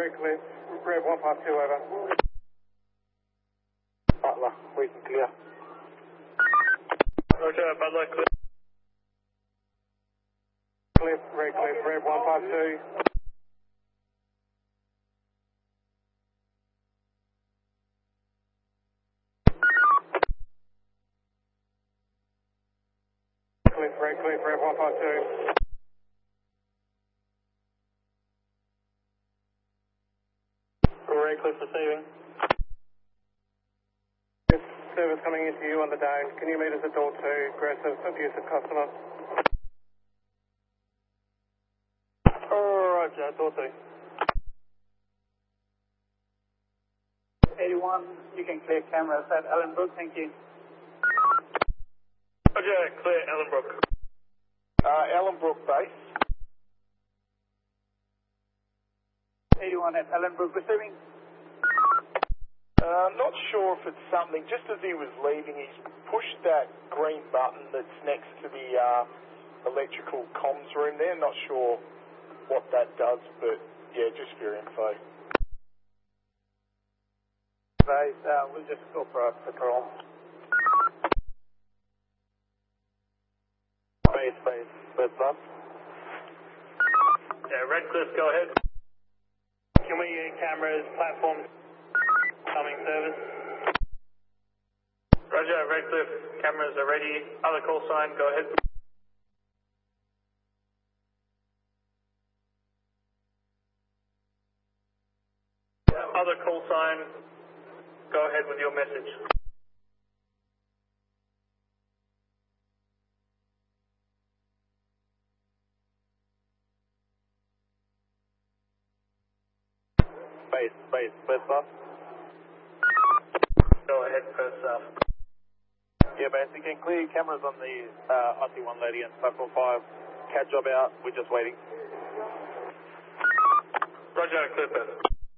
very clear. Rev 152, over. Butler, we can clear. Roger, Butler, clear. Clear, very clear. Rev 152. Very clear, Rev 152. Very clear, receiving. Service coming into you on the down. Can you meet us at door 2? Aggressive, abusive customer. Roger, door 2. 81, you can clear cameras at Ellenbrook, thank you. Roger, clear Ellenbrook. Ellenbrook base. 81 at Ellenbrook, receiving. Not sure if it's something, just as he was leaving, he's pushed that green button that's next to the electrical comms room there. Not sure what that does, but yeah, just for your info. Base, we'll just go for a patrol. Base, bus. Yeah, Redcliffe, go ahead. Can we cameras, platforms, coming service? Roger, Redcliffe, cameras are ready. Other call sign, go ahead. Other call sign, go ahead with your message. Base bus. Go ahead, first up. Yeah, base, you can clear cameras on the Aussie 1 lady and platform 5. Cat job out, we're just waiting. Roger, clear first.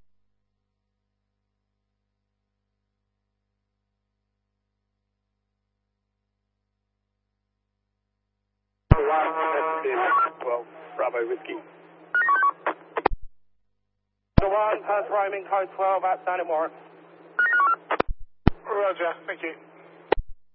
Well, Bravo Whiskey. The 1, pass roaming, code 12 at Dannemore. Roger, thank you.